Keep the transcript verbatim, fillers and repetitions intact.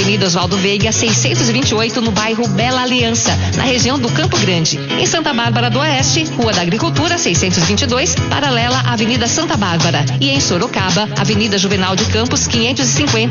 Avenida Oswaldo Veiga, seiscentos e vinte e oito, no bairro Bela Aliança, na região do Campo Grande. Em Santa Bárbara do Oeste, Rua da Agricultura, seiscentos e vinte e dois, paralela à Avenida Santa Bárbara. E em Sorocaba, Avenida Juvenal de Campos, quinhentos e cinquenta,